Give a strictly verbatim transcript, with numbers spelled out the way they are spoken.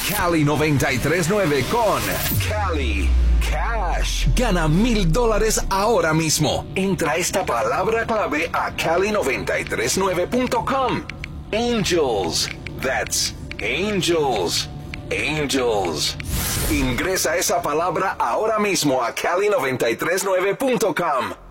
Cali noventa y tres nueve con Cali Cash. Gana mil dólares ahora mismo. Entra esta palabra clave a cali noventa y tres nueve punto com. Angels. That's Angels. Angels. Ingresa esa palabra ahora mismo a cali noventa y tres nueve punto com.